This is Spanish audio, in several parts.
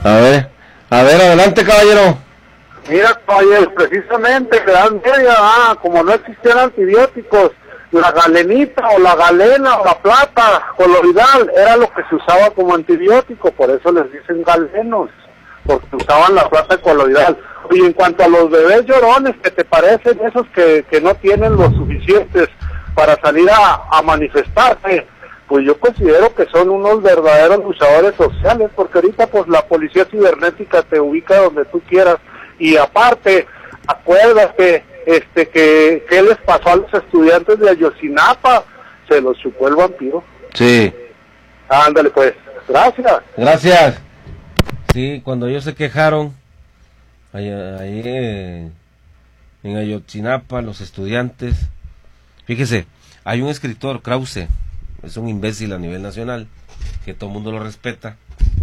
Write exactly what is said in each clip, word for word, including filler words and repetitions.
A ver, a ver, adelante, caballero. Mira, caballero, precisamente, que dan media, ah, como no existían antibióticos, la galenita o la galena o la plata coloidal era lo que se usaba como antibiótico, por eso les dicen galenos, porque usaban la plata coloidal. Y en cuanto a los bebés llorones, ¿qué te parecen esos que, que no tienen lo suficientes para salir a, a manifestarse? Pues yo considero que son unos verdaderos luchadores sociales, porque ahorita pues la policía cibernética te ubica donde tú quieras, y aparte, acuérdate, este, que, ¿qué les pasó a los estudiantes de Ayotzinapa? Se los chupó el vampiro. Sí. Ándale pues, gracias. Gracias. Sí, cuando ellos se quejaron, ahí, ahí eh, en Ayotzinapa, los estudiantes, fíjese, hay un escritor, Krause, es un imbécil a nivel nacional, que todo el mundo lo respeta.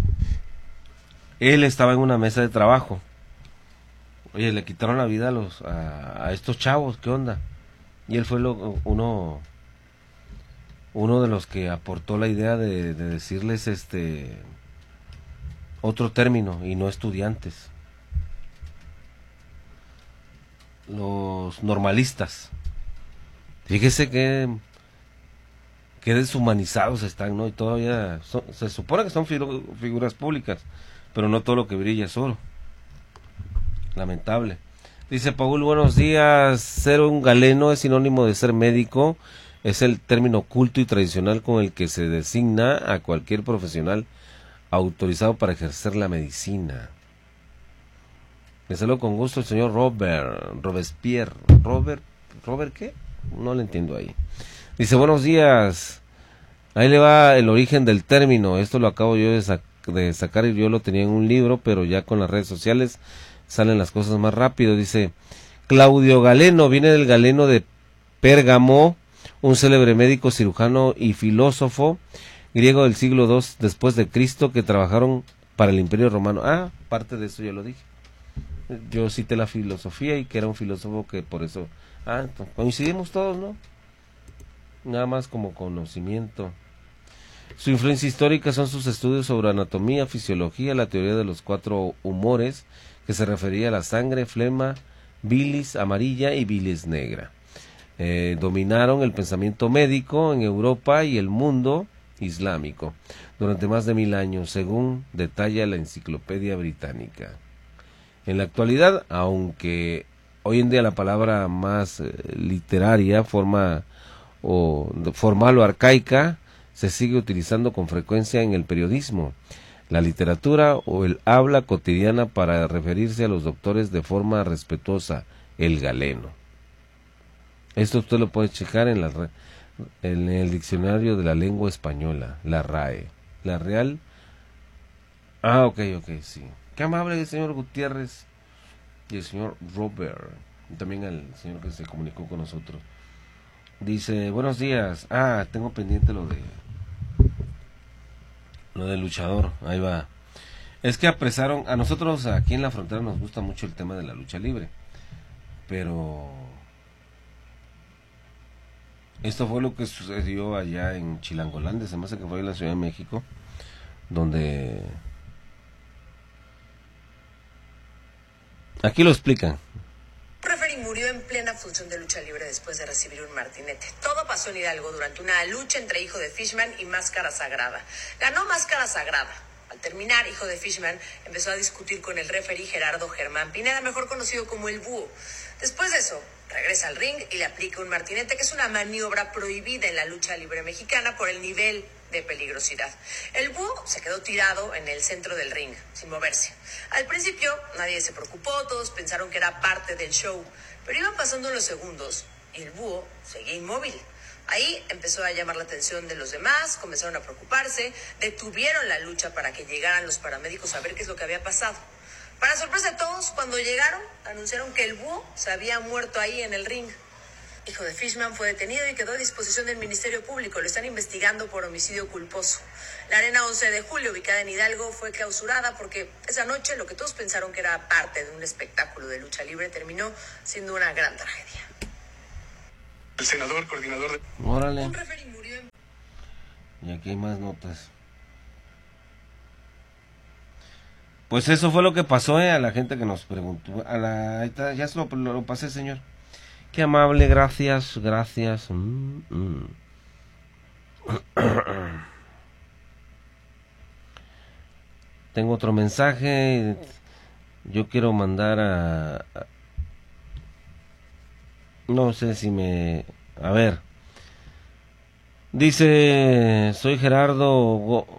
Él estaba en una mesa de trabajo. Oye, le quitaron la vida a los a, a estos chavos, ¿qué onda? Y él fue lo, uno uno de los que aportó la idea de, de decirles este otro término, y no estudiantes. Los normalistas. Fíjese que que deshumanizados están, ¿no? Y todavía son, se supone que son figu- figuras públicas, pero no todo lo que brilla es oro. Lamentable. Dice Paul, buenos días. Ser un galeno es sinónimo de ser médico. Es el término culto y tradicional con el que se designa a cualquier profesional autorizado para ejercer la medicina. Me saludo con gusto el señor Robert, Robespierre. Robert, ¿Robert qué? No le entiendo ahí. Dice, buenos días. Ahí le va el origen del término. Esto lo acabo yo de, sac de sacar y yo lo tenía en un libro, pero ya con las redes sociales salen las cosas más rápido. Dice, Claudio Galeno viene del Galeno de Pérgamo, un célebre médico, cirujano y filósofo griego del siglo segundo después de Cristo, que trabajaron para el Imperio Romano. Ah, parte de eso ya lo dije. Yo cité la filosofía y que era un filósofo que por eso... Ah, coincidimos todos, ¿no? Nada más como conocimiento. Su influencia histórica son sus estudios sobre anatomía, fisiología, la teoría de los cuatro humores, que se refería a la sangre, flema, bilis amarilla y bilis negra. Eh, dominaron el pensamiento médico en Europa y el mundo islámico durante más de mil años, según detalla la Enciclopedia Británica. En la actualidad, aunque hoy en día la palabra más eh, literaria, forma o formal o arcaica, se sigue utilizando con frecuencia en el periodismo, la literatura o el habla cotidiana para referirse a los doctores de forma respetuosa, el galeno. Esto usted lo puede checar en, la, en el diccionario de la lengua española, la R A E, la Real. Ah, ok, ok, sí. Qué amable el señor Gutiérrez y el señor Robert, y también el señor que se comunicó con nosotros. Dice, buenos días. Ah, tengo pendiente lo de lo del luchador. Ahí va. Es que apresaron, a nosotros aquí en la frontera nos gusta mucho el tema de la lucha libre, pero esto fue lo que sucedió allá en Chilangolandia, se me hace que fue en la Ciudad de México, donde aquí lo explican. Referee murió en plena función de lucha libre después de recibir un martinete. Todo pasó en Hidalgo durante una lucha entre Hijo de Fishman y Máscara Sagrada. Ganó Máscara Sagrada. Al terminar, Hijo de Fishman empezó a discutir con el referee Gerardo Germán Pineda, mejor conocido como el Búho. Después de eso, regresa al ring y le aplica un martinete, que es una maniobra prohibida en la lucha libre mexicana por el nivel de peligrosidad. El Búho se quedó tirado en el centro del ring, sin moverse. Al principio nadie se preocupó, todos pensaron que era parte del show, pero iban pasando los segundos y el Búho seguía inmóvil. Ahí empezó a llamar la atención de los demás, comenzaron a preocuparse, detuvieron la lucha para que llegaran los paramédicos a ver qué es lo que había pasado. Para sorpresa de todos, cuando llegaron, anunciaron que el Búho se había muerto ahí en el ring. Hijo de Fishman fue detenido y quedó a disposición del Ministerio Público. Lo están investigando por homicidio culposo. La arena once de julio, ubicada en Hidalgo, fue clausurada porque esa noche lo que todos pensaron que era parte de un espectáculo de lucha libre terminó siendo una gran tragedia. El senador, coordinador de... Órale. Un referee murió en... Y aquí hay más notas. Pues eso fue lo que pasó, eh, a la gente que nos preguntó. A la, ahí está, ya se lo, lo, lo pasé, señor. Qué amable, gracias, gracias. Mm, mm. Tengo otro mensaje. Yo quiero mandar a, a... No sé si me... A ver. Dice, soy Gerardo... Go...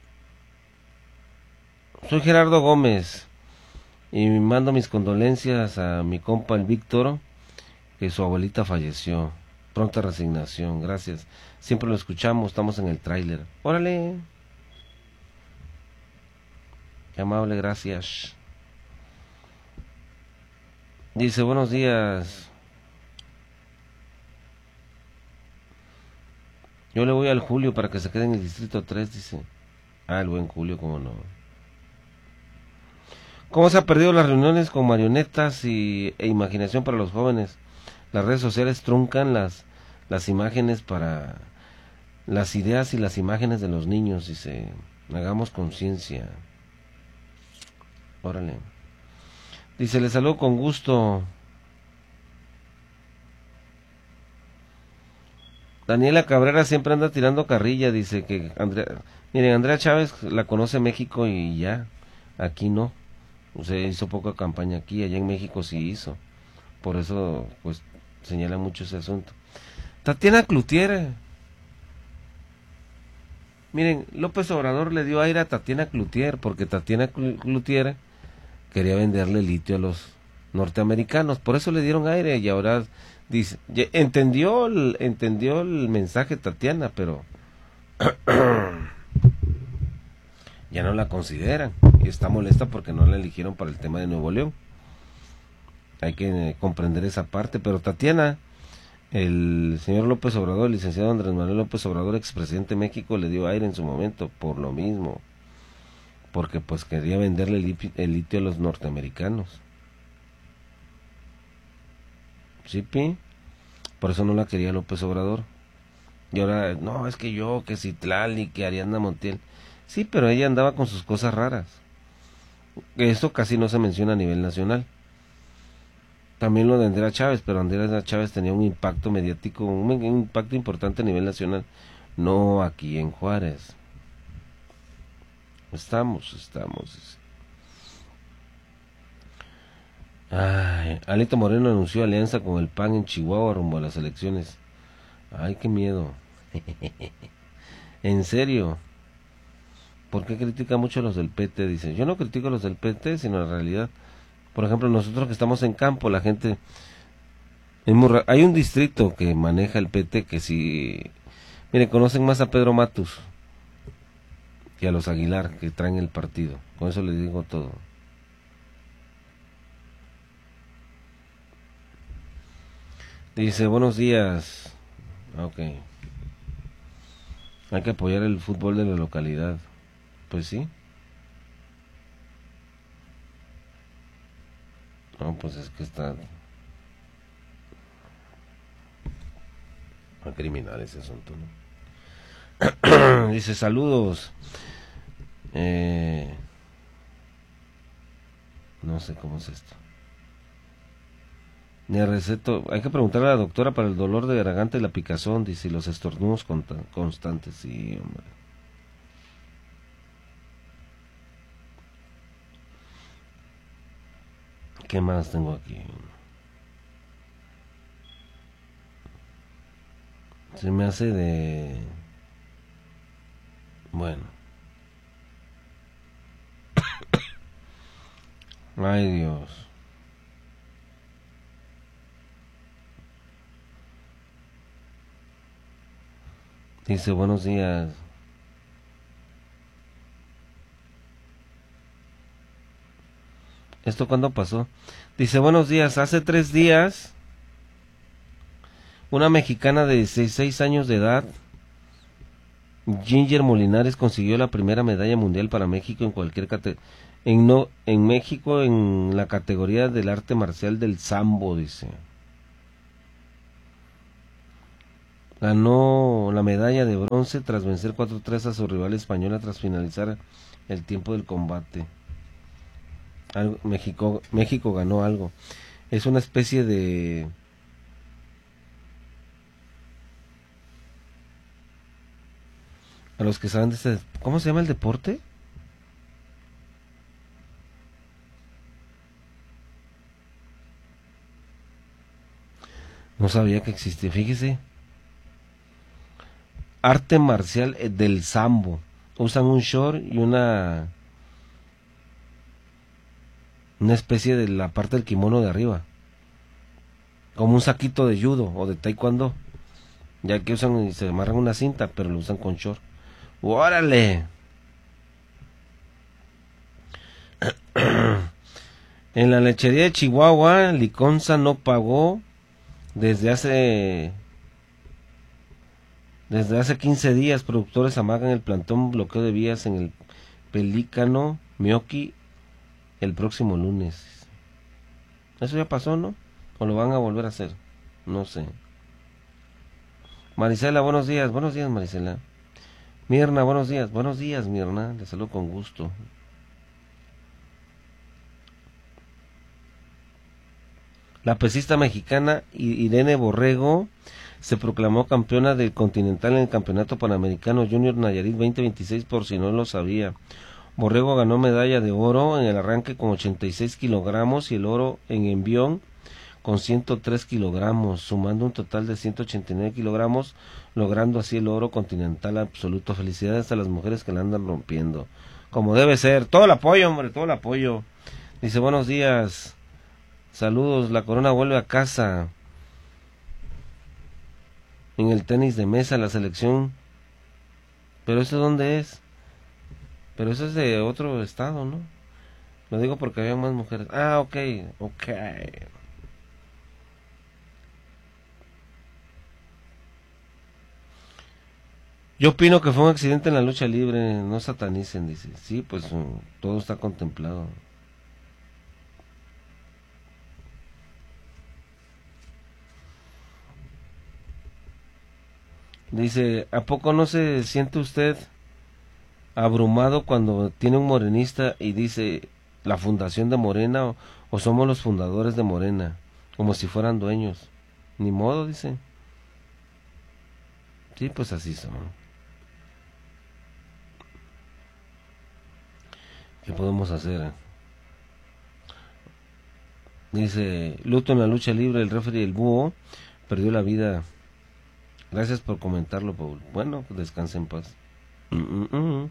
Soy Gerardo Gómez. Y mando mis condolencias a mi compa el Víctor, que su abuelita falleció. Pronta resignación, gracias. Siempre lo escuchamos, estamos en el tráiler. Órale. Qué amable, gracias. Dice, buenos días. Yo le voy al Julio para que se quede en el distrito tres, dice. Ah, el buen Julio, cómo no. ¿Cómo se han perdido las reuniones con marionetas y, e imaginación para los jóvenes? Las redes sociales truncan las, las imágenes para... Las ideas y las imágenes de los niños, dice. Hagamos conciencia. Órale. Dice, le saludo con gusto. Daniela Cabrera siempre anda tirando carrilla, dice que Andrea, miren, Andrea Chávez la conoce México y ya, aquí no. O sea, hizo poca campaña aquí, allá en México sí hizo. Por eso, pues, señala mucho ese asunto. Tatiana Cloutier. Miren, López Obrador le dio aire a Tatiana Cloutier, porque Tatiana Cloutier quería venderle litio a los norteamericanos, por eso le dieron aire y ahora dice, entendió el, entendió el mensaje Tatiana, pero ya no la consideran y está molesta porque no la eligieron para el tema de Nuevo León. Hay que eh, comprender esa parte, pero Tatiana, el señor López Obrador, el licenciado Andrés Manuel López Obrador, expresidente de México, le dio aire en su momento por lo mismo, porque pues quería venderle el, el litio a los norteamericanos. Sí, pi, por eso no la quería López Obrador. Y ahora, no, es que yo, que Citlali, que Ariadna Montiel. Sí, pero ella andaba con sus cosas raras. Eso casi no se menciona a nivel nacional. También lo de Andrea Chávez, pero Andrea Chávez tenía un impacto mediático, un, un impacto importante a nivel nacional, no aquí en Juárez. Estamos, estamos. Ay, Alito Moreno anunció alianza con el P A N en Chihuahua rumbo a las elecciones. Ay, qué miedo. En serio. ¿Por qué critica mucho a los del P T? Dice, yo no critico a los del P T, sino en realidad, por ejemplo, nosotros que estamos en campo, la gente... Hay un distrito que maneja el P T que si... Mire, conocen más a Pedro Matus que a los Aguilar, que traen el partido. Con eso les digo todo. Dice, buenos días. Ok. Hay que apoyar el fútbol de la localidad. Pues sí. No, pues es que está... a criminal ese asunto, ¿no? Dice, saludos. Eh... No sé cómo es esto. Ni receto. Hay que preguntarle a la doctora para el dolor de garganta y la picazón, dice, y los estornudos constantes. Sí, hombre. ¿Qué más tengo aquí? Se me hace de... Bueno. Ay, Dios. Dice, buenos días. ¿Esto cuándo pasó? Dice, buenos días, hace tres días, una mexicana de dieciséis años de edad, Ginger Molinares, consiguió la primera medalla mundial para México en cualquier categoría, en, no, en México en la categoría del arte marcial del sambo, dice. Ganó la medalla de bronce tras vencer cuatro tres a su rival española tras finalizar el tiempo del combate. Algo, México, México ganó algo. Es una especie de... A los que saben de este... ¿Cómo se llama el deporte? No sabía que existía, fíjese. Arte marcial del sambo. Usan un short y una... Una especie de la parte del kimono de arriba. Como un saquito de judo o de taekwondo. Ya que usan y se amarran una cinta, pero lo usan con short. ¡Órale! En la lechería de Chihuahua, Liconza no pagó desde hace desde hace quince días. Productores amagan el plantón bloqueo de vías en el Pelícano Mioqui el próximo lunes. Eso ya pasó, ¿no? ¿O lo van a volver a hacer? No sé. Marisela, buenos días. Buenos días, Marisela. Mirna, buenos días. Buenos días, Mirna. Le saludo con gusto. La pesista mexicana Irene Borrego se proclamó campeona del Continental en el Campeonato Panamericano Junior Nayarit veinte veintiséis, por si no lo sabía. Borrego ganó medalla de oro en el arranque con ochenta y seis kilogramos y el oro en envión con ciento tres kilogramos, sumando un total de ciento ochenta y nueve kilogramos, logrando así el oro continental absoluto. Felicidades a las mujeres que la andan rompiendo, como debe ser. Todo el apoyo, hombre, todo el apoyo. Dice, buenos días, saludos, la Corona vuelve a casa. En el tenis de mesa, la selección. ¿Pero eso dónde es? Pero eso es de otro estado, ¿no? Lo digo porque había más mujeres. Ah, ok, ok. Yo opino que fue un accidente en la lucha libre, no satanicen, dice. Sí, pues um, todo está contemplado. Dice, ¿a poco no se siente usted abrumado cuando tiene un morenista y dice la fundación de Morena o, o somos los fundadores de Morena, como si fueran dueños? Ni modo, dice. Sí, pues así son. ¿Qué podemos hacer? Dice, luto en la lucha libre, el referee El Búho perdió la vida. Gracias por comentarlo, Paul. Bueno, pues descanse en paz. Mm, mm, mm.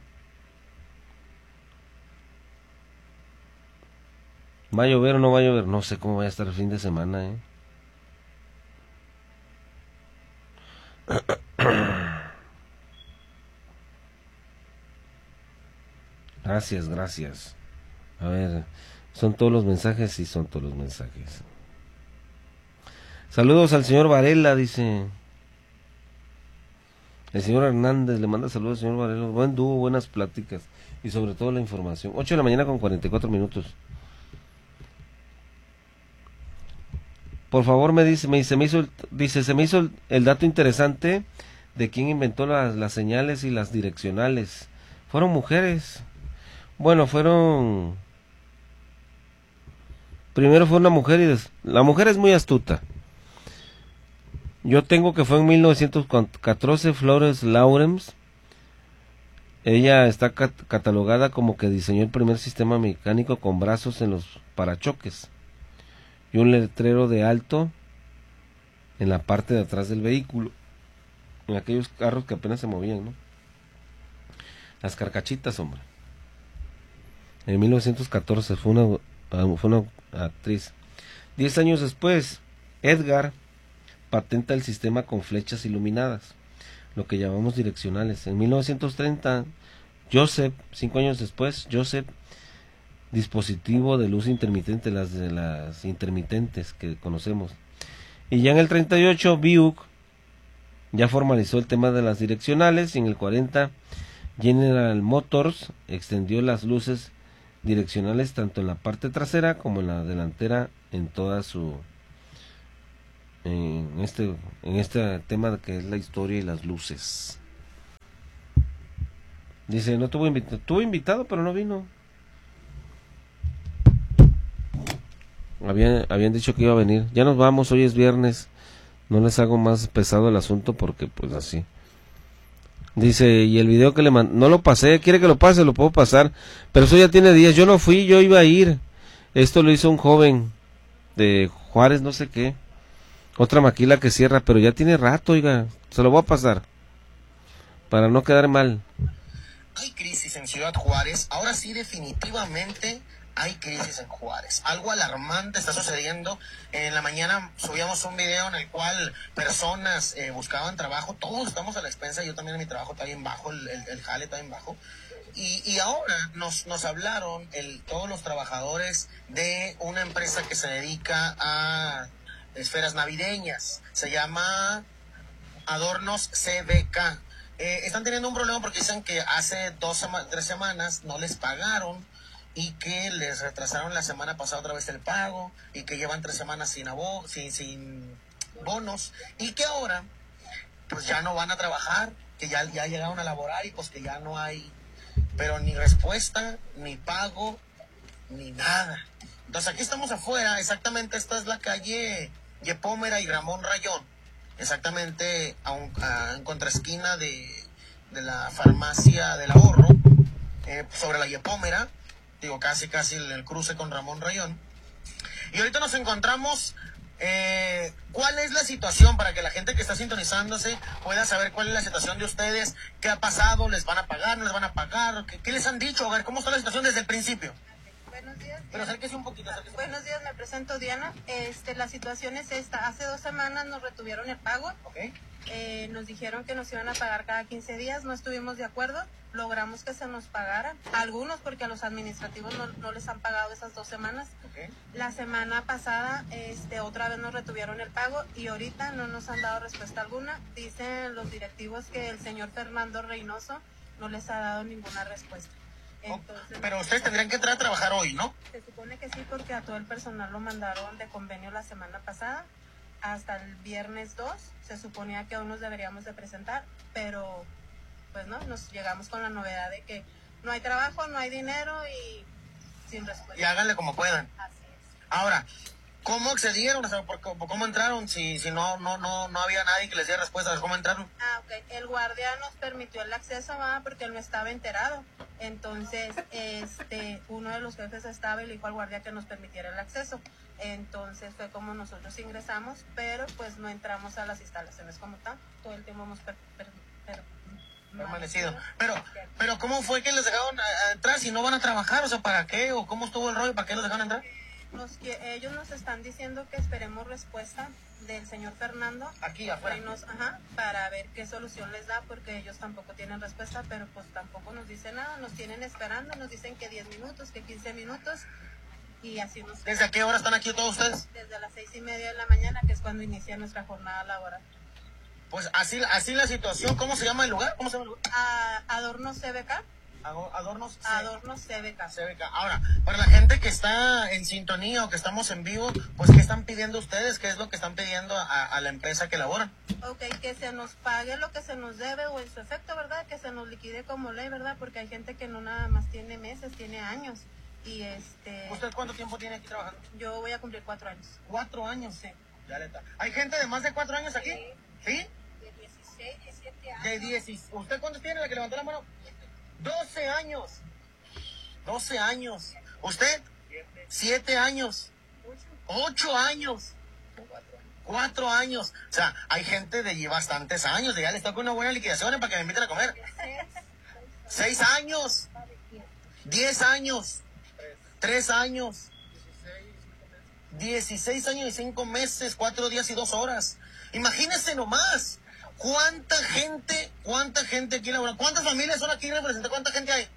¿Va a llover o no va a llover? No sé cómo va a estar el fin de semana, ¿eh? Gracias, gracias. A ver, ¿son todos los mensajes? Sí, son todos los mensajes. Saludos al señor Varela, dice. El señor Hernández le manda saludos al señor Varela. Buen dúo, buenas pláticas y sobre todo la información. ocho de la mañana con cuarenta y cuatro minutos. Por favor, me dice, me dice, me hizo el, dice, se me hizo el, el dato interesante de quién inventó las, las señales y las direccionales. Fueron mujeres. Bueno, fueron... Primero fue una mujer y des... la mujer es muy astuta. Yo tengo que fue en mil novecientos catorce, Flores Lawrence. Ella está cat catalogada como que diseñó el primer sistema mecánico con brazos en los parachoques y un letrero de alto en la parte de atrás del vehículo, en aquellos carros que apenas se movían, ¿no? Las carcachitas, hombre. En mil novecientos catorce fue una, fue una actriz. Diez años después, Edgar patenta el sistema con flechas iluminadas, lo que llamamos direccionales. En mil novecientos treinta, Joseph, cinco años después, Joseph, dispositivo de luz intermitente, las de las intermitentes que conocemos. Y ya en el treinta y ocho, Buick ya formalizó el tema de las direccionales, y en el cuarenta, General Motors extendió las luces direccionales tanto en la parte trasera como en la delantera en toda su en este en este tema que es la historia y las luces. Dice, no tuvo invitado, tuvo invitado pero no vino. Habían, habían dicho que iba a venir. Ya nos vamos, hoy es viernes. No les hago más pesado el asunto porque pues así. Dice, y el video que le mandé, no lo pasé, quiere que lo pase, lo puedo pasar. Pero eso ya tiene días, yo no fui, yo iba a ir. Esto lo hizo un joven de Juárez, no sé qué. Otra maquila que cierra, pero ya tiene rato, oiga. Se lo voy a pasar. Para no quedar mal. Hay crisis en Ciudad Juárez, ahora sí definitivamente hay crisis en Juárez. Algo alarmante está sucediendo. En la mañana subíamos un video en el cual personas eh, buscaban trabajo, todos estamos a la expensa, yo también en mi trabajo está bien bajo, el, el, el jale está bien bajo. Y, y ahora nos, nos hablaron el, todos los trabajadores de una empresa que se dedica a esferas navideñas, se llama Adornos C B K. Eh, están teniendo un problema porque dicen que hace dos sema- tres semanas no les pagaron y que les retrasaron la semana pasada otra vez el pago y que llevan tres semanas sin, abo- sin, sin bonos y que ahora pues ya no van a trabajar, que ya, ya llegaron a laborar y pues que ya no hay, pero ni respuesta, ni pago, ni nada. Entonces aquí estamos afuera, exactamente esta es la calle Yepómera y Ramón Rayón. Exactamente a un, a, en contraesquina de, de la farmacia del ahorro, eh, sobre la Yepómera, digo casi casi el, el cruce con Ramón Rayón. Y ahorita nos encontramos, eh, ¿cuál es la situación para que la gente que está sintonizándose pueda saber cuál es la situación de ustedes? ¿Qué ha pasado? ¿Les van a pagar? ¿No les van a pagar? ¿Qué, qué les han dicho? A ver, ¿cómo está la situación desde el principio? Buenos días. Pero acérquese un poquito. Acérquese. Buenos días, me presento Diana. Este, la situación es esta. Hace dos semanas nos retuvieron el pago. Okay. Eh, nos dijeron que nos iban a pagar cada quince días. No estuvimos de acuerdo. Logramos que se nos pagara. Algunos porque a los administrativos no, no les han pagado esas dos semanas. Okay. La semana pasada este, otra vez nos retuvieron el pago y ahorita no nos han dado respuesta alguna. Dicen los directivos que el señor Fernando Reynoso no les ha dado ninguna respuesta. Entonces, pero ustedes tendrían que entrar a trabajar hoy, ¿no? Se supone que sí, porque a todo el personal lo mandaron de convenio la semana pasada. Hasta el viernes dos se suponía que aún nos deberíamos de presentar, pero pues no, nos llegamos con la novedad de que no hay trabajo, no hay dinero y sin respuesta. Y háganle como puedan. Así es. Ahora, ¿cómo accedieron? O sea, ¿por, por cómo entraron? Si, si no, no, no, no había nadie que les diera respuesta, ¿cómo entraron? Ah, ok. El guardia nos permitió el acceso, ¿verdad? Porque él no estaba enterado. Entonces, este, uno de los jefes estaba y le dijo al guardia que nos permitiera el acceso. Entonces fue como nosotros ingresamos, pero pues no entramos a las instalaciones como tal. Todo el tiempo hemos per, per, per, permanecido. Pero, pero ¿cómo fue que les dejaron a, a entrar si no van a trabajar? O sea, ¿para qué? ¿O cómo estuvo el rollo? ¿Para qué los dejaron entrar? Nos, ellos nos están diciendo que esperemos respuesta del señor Fernando. Aquí afuera. Nos, ajá, para ver qué solución les da, porque ellos tampoco tienen respuesta, pero pues tampoco nos dicen nada, nos tienen esperando, nos dicen que diez minutos, que quince minutos, y así nos... ¿Desde a qué hora están aquí todos ustedes? Desde las seis y media de la mañana, que es cuando inicia nuestra jornada laboral. Pues así, así la situación. ¿Cómo se llama el lugar? ¿Cómo se llama el lugar? A, Adornos C B K. Adornos C- Adornos C B K. C B K. Ahora, para la gente que está en sintonía o que estamos en vivo, pues ¿qué están pidiendo ustedes? ¿Qué es lo que están pidiendo a, a la empresa que laboran? Ok, que se nos pague lo que se nos debe o en su efecto, ¿verdad? Que se nos liquide como ley, ¿verdad? Porque hay gente que no nada más tiene meses, tiene años. Y este... ¿Usted cuánto tiempo tiene aquí trabajando? Yo voy a cumplir cuatro años. ¿Cuatro años? Sí. Ya le está. ¿Hay gente de más de cuatro años aquí? ¿Sí? ¿Sí? De dieciséis, diecisiete años. De diez. ¿Usted cuántos tiene, la que levantó la mano? doce años. doce años. ¿Usted? siete años. ocho años. cuatro años. O sea, hay gente de bastantes años. De ya le está con una buena liquidación para que me inviten a comer. seis años. diez años. tres años. dieciséis años y cinco meses, cuatro días y dos horas. Imagínense nomás. ¿Cuánta gente, cuánta gente aquí labora? ¿Cuántas familias son aquí representadas? ¿Cuánta gente hay?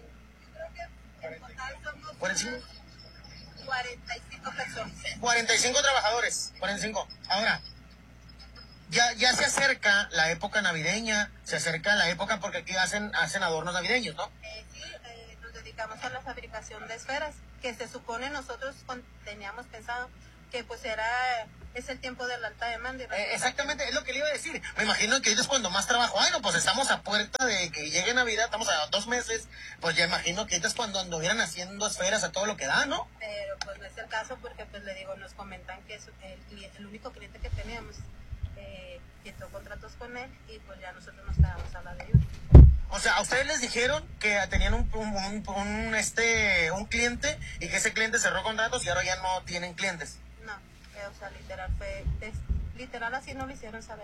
En total somos cuarenta y cinco. cuarenta y cinco personas. cuarenta y cinco trabajadores. cuarenta y cinco. Ahora, ya, ya se acerca la época navideña, se acerca la época porque aquí hacen, hacen adornos navideños, ¿no? Eh, sí, eh, nos dedicamos a la fabricación de esferas, que se supone nosotros con, teníamos pensado que pues era es el tiempo de la alta demanda. Y Eh, exactamente, es lo que le iba a decir. Me imagino que ahorita es cuando más trabajo hay, ¿no? Pues estamos a puerta de que llegue Navidad, estamos a dos meses, pues ya imagino que ahorita es cuando anduvieran haciendo esferas a todo lo que da, ¿no? Pero pues no es el caso porque, pues le digo, nos comentan que es el, cliente, el único cliente que teníamos eh, entró contratos con él y pues ya nosotros nos quedamos a la deriva. O sea, a ustedes les dijeron que tenían un, un, un, un, este, un cliente y que ese cliente cerró contratos y ahora ya no tienen clientes. No, eh, o sea, literal fue, es, literal así no lo hicieron saber.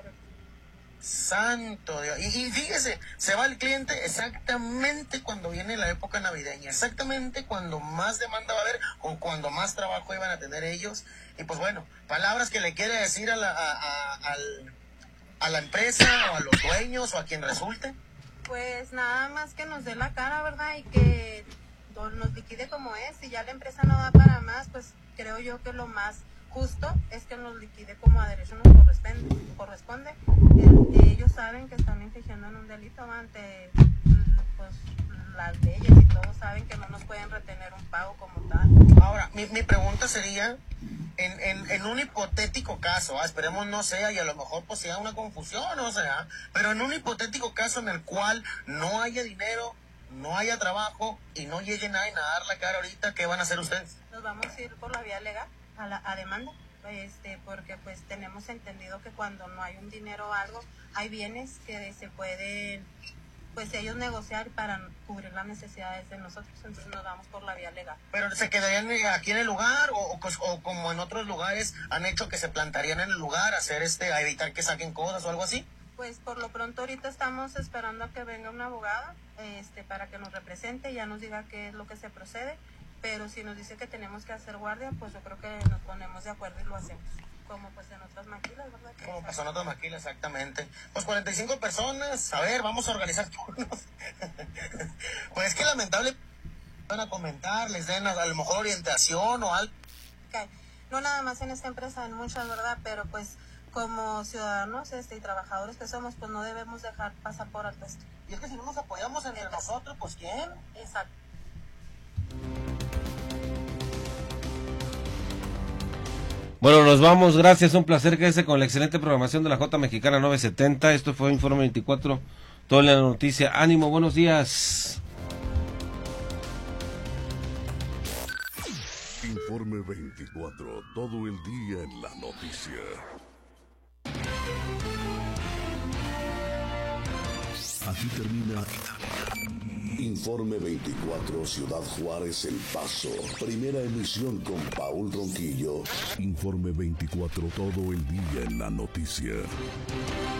Santo Dios. Y, y fíjese, se va el cliente exactamente cuando viene la época navideña, exactamente cuando más demanda va a haber o cuando más trabajo iban a tener ellos. Y pues bueno, palabras que le quiere decir a la, a, a, al, a la empresa o a los dueños o a quien resulte. Pues nada más que nos dé la cara, ¿verdad? Y que nos liquide como es. Si ya la empresa no da para más, pues creo yo que lo más justo es que nos liquide como a derecho nos corresponde. corresponde. Eh, ellos saben que están infringiendo en un delito ante pues, las leyes y todos saben que no nos pueden retener un pago como tal. Ahora, mi, mi pregunta sería, en, en, en un hipotético caso, ah, esperemos no sea y a lo mejor pues sea una confusión, o sea, pero en un hipotético caso en el cual no haya dinero, no haya trabajo y no llegue nadie a dar la cara ahorita, ¿qué van a hacer ustedes? Nos vamos a ir por la vía legal a, la, a demanda. Este, porque pues tenemos entendido que cuando no hay un dinero o algo, hay bienes que se pueden, pues ellos negociar para cubrir las necesidades de nosotros, entonces nos vamos por la vía legal. ¿Pero se quedarían aquí en el lugar o, o, o como en otros lugares han hecho que se plantarían en el lugar, hacer este, a evitar que saquen cosas o algo así? Pues por lo pronto ahorita estamos esperando a que venga un abogado este, para que nos represente y ya nos diga qué es lo que se procede. Pero si nos dice que tenemos que hacer guardia, pues yo creo que nos ponemos de acuerdo y lo hacemos. Como pues en otras maquilas, ¿verdad? Que Como pasó en otras maquilas, exactamente. Pues cuarenta y cinco personas, a ver, vamos a organizar turnos. Pues es que lamentable van a comentar, les den a, a lo mejor orientación o algo. Okay. No nada más en esta empresa, en muchas, ¿verdad? Pero pues como ciudadanos este, y trabajadores que somos, pues no debemos dejar pasar por alto esto. Y es que si no nos apoyamos entre Entonces, nosotros, pues ¿quién? Exacto. Bueno, nos vamos, gracias, un placer, quédese con la excelente programación de la J Mexicana novecientos setenta, esto fue Informe veinticuatro, toda la noticia, ánimo, buenos días. Informe veinticuatro, todo el día en la noticia. Aquí termina Informe veinticuatro, Ciudad Juárez, El Paso. Primera emisión con Paul Ronquillo. Informe veinticuatro, todo el día en la noticia.